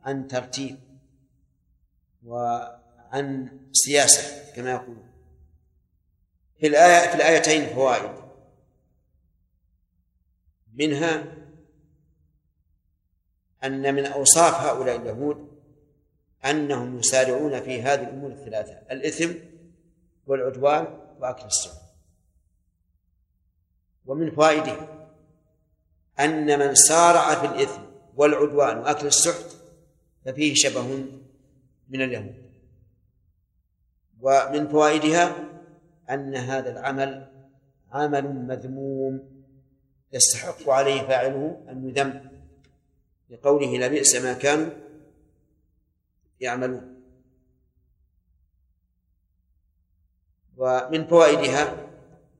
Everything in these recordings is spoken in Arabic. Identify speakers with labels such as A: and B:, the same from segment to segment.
A: عن ترتيب وعن سياسة كما يقولون. في الآيتين فوائد، منها أن من أوصاف هؤلاء اليهود أنهم يسارعون في هذه الأمور الثلاثة: الإثم والعدوان وأكل السحت. ومن فوائده أن من سارع في الإثم والعدوان وأكل السحت ففيه شبه من اليهود. ومن فوائدها أن هذا العمل عمل مذموم يستحق عليه فاعله أن يذم، لقوله لبئس ما كانوا يعملون. ومن فوائدها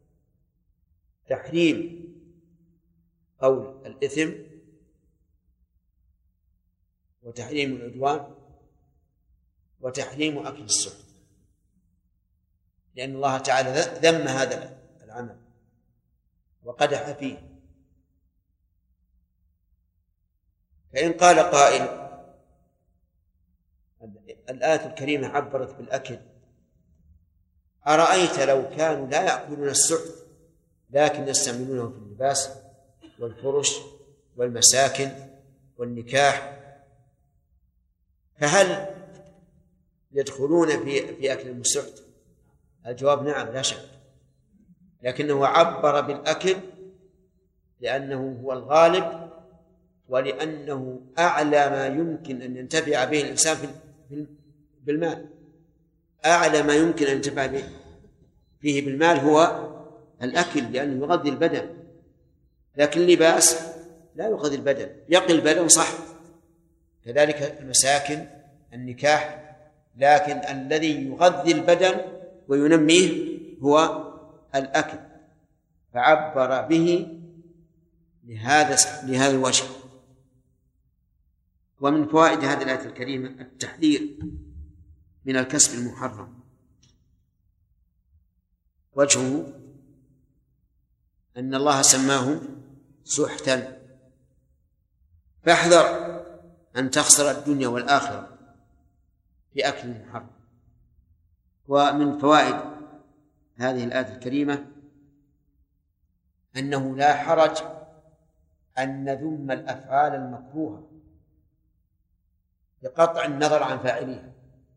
A: تحريم قول الإثم وتحريم العدوان وتحريم أكل السحت، لأن الله تعالى ذم هذا العمل وقدح فيه. فإن قال قائل: الآية الكريمة عبرت بالأكل، أرأيت لو كانوا لا يأكلون السحت لكن يستعملونه في اللباس والفرش والمساكن والنكاح، فهل يدخلون في أكل السحت؟ الجواب نعم لا شك، لكنه عبر بالأكل لأنه هو الغالب، ولأنه أعلى ما يمكن أن ينتفع به الإنسان بالمال. أعلى ما يمكن أن ينتفع فيه بالمال هو الأكل، لأنه يغذي البدن، لكن اللباس لا يغذي البدن، يقي البدن صح، كذلك المساكن النكاح، لكن الذي يغذي البدن وينميه هو الأكل، فعبر به لهذا الوجه. ومن فوائد هذه الآية الكريمة التحذير من الكسب المحرم. وجهه أن الله سماه سحتا، فاحذر أن تخسر الدنيا والآخرة في أكل المحرم. ومن فوائد هذه الآية الكريمة أنه لا حرج أن نذم الأفعال المكروهة بقطع النظر عن فاعلها،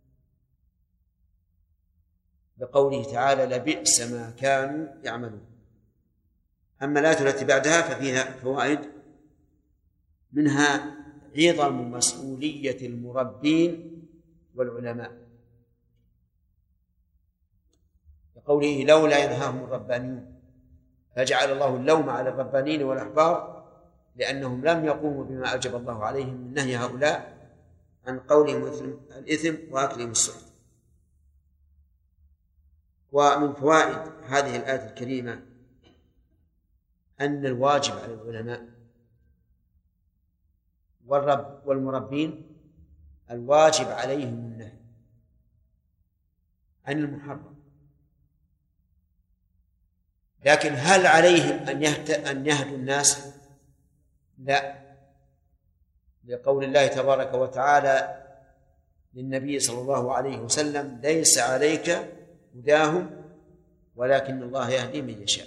A: بقوله تعالى لبئس ما كانوا يعملون. أما الآية التي بعدها ففيها فوائد، منها عظم مسؤولية المربين والعلماء، بقوله لولا ينهاهم الربانيون، فجعل الله اللوم على الربانيين والأحبار لأنهم لم يقوموا بما أوجب الله عليهم من نهي هؤلاء عن قولهم الإثم وأكلهم السحت. ومن فوائد هذه الآية الكريمة أن الواجب على العلماء والمربين الواجب عليهم النهي عن المحرم، لكن هل عليهم أن يهدوا الناس؟ لا، لقول الله تبارك وتعالى للنبي صلى الله عليه وسلم ليس عليك هداهم ولكن الله يهدي من يشاء.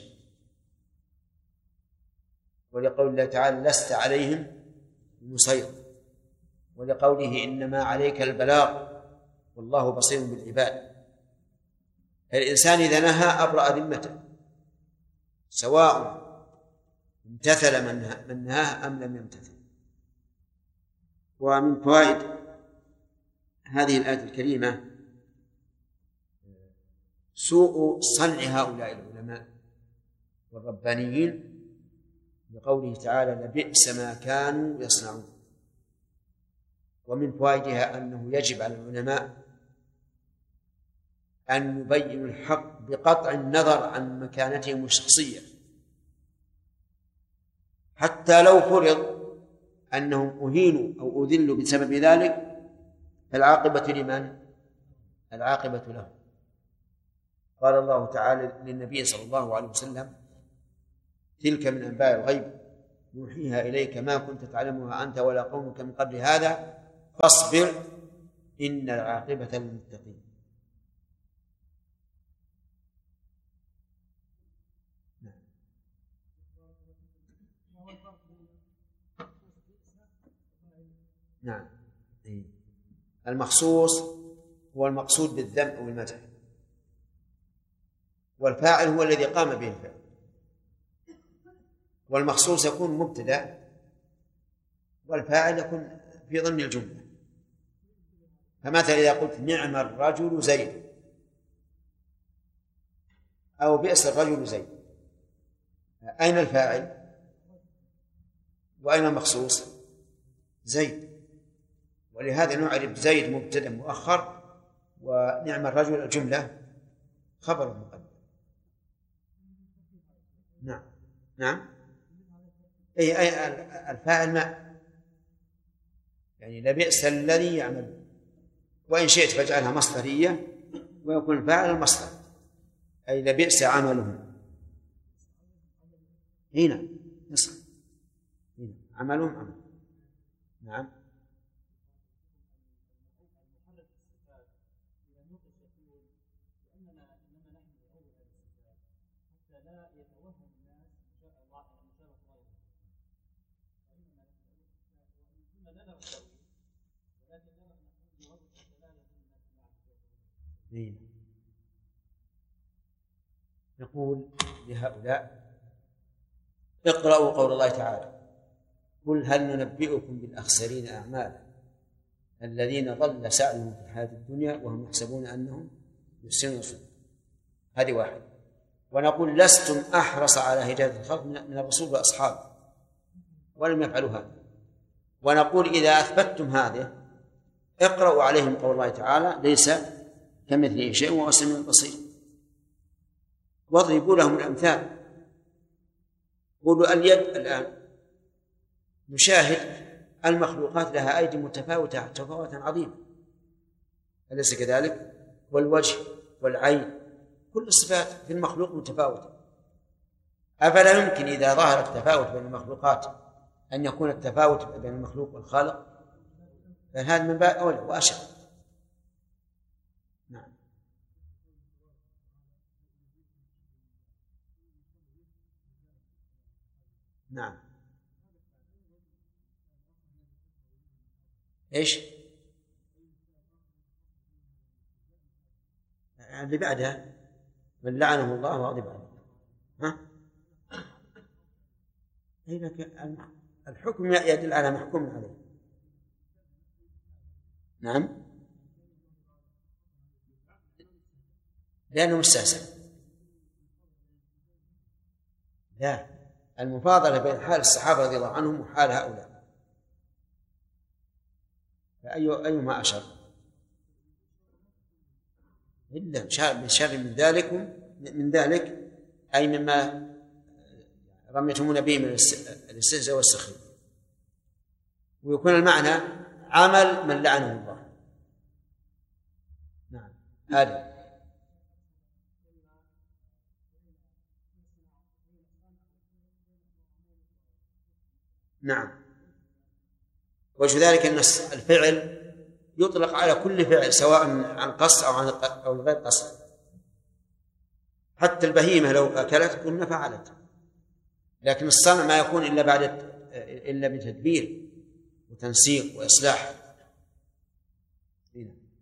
A: ولقول الله تعالى لست عليهم بمسيطر، ولقوله إنما عليك البلاغ والله بصير بالعباد. الإنسان إذا نهى أبرأ ذمته، سواء امتثل من نهاه أم لم يمتثل. ومن فوائد هذه الآية الكريمة سوء صنع هؤلاء العلماء والربانيين، بقوله تعالى لبئس ما كانوا يصنعون. ومن فوائدها أنه يجب على العلماء أن يبينوا الحق بقطع النظر عن مكانتهم الشخصية، حتى لو فرض أنهم أهينوا أو أذلوا بسبب ذلك فالعاقبة لمن؟ العاقبة لهم. قال الله تعالى للنبي صلى الله عليه وسلم تلك من أنباء الغيب نوحيها إليك ما كنت تعلمها أنت ولا قومك من قبل هذا فاصبر إن العاقبة للمتقين. نعم. المخصوص هو المقصود بالذم أو المدح، والفاعل هو الذي قام به الفعل، والمخصوص يكون مبتدأ، والفاعل يكون في ضمن الجملة. فمثلا إذا قلت نعم الرجل زيد أو بئس الرجل زيد، أين الفاعل وأين المخصوص؟ زيد. ولهذا نعرف زيد مبتدأ مؤخر، ونعم الرجل الجملة خبر مقدم. نعم نعم. أي الفاعل ما يعني لبئس الذي يعمل، وإن شئت فاجعلها مصدرية ويكون الفاعل المصدر، أي لبئس عملهم. هنا نصف عملهم عمل. نعم. نقول لهؤلاء اقرأوا قول الله تعالى قل هل ننبئكم بالأخسرين أعمالا الذين ضل سعيهم في الحياة الدنيا وهم يحسبون أنهم يحسنون صنعا. هذه واحد. ونقول لستم أحرص على هداية الخلق من الرسول وأصحابه ولم يفعلوا هذا. ونقول إذا أثبتتم هذه اقرأوا عليهم قول الله تعالى ليس كمثله شيء وهو السميع البصير، واضربوا لهم الأمثال. قولوا اليد الآن نشاهد المخلوقات لها أيدي متفاوتة تفاوتا عظيما، أليس كذلك؟ والوجه والعين، كل الصفات في المخلوق متفاوتة. أفلا يمكن إذا ظهر التفاوت بين المخلوقات أن يكون التفاوت بين المخلوق والخالق؟ فهذا من باب أولى وأشد. نعم. نعم. إيش اللي بعدها؟ من لعنه الله وغضب عليه. ها؟ الحكم يدل على محكوم عليه. نعم، لأنه مستهزئ. لا، المفاضلة بين حال الصحابة رضي الله عنهم وحال هؤلاء، فأيهما أشر؟ إلا بشر من ذلك أي مما رميتمون به من الاستهزاء والسخرية. ويكون المعنى عمل من لعنه الله. نعم. هذا نعم. وجه ذلك أن الفعل يطلق على كل فعل سواء عن قصد أو غير قصد. حتى البهيمة لو أكلت قلنا فعلت، لكن الصنع ما يكون إلا بتدبير وتنسيق وإصلاح.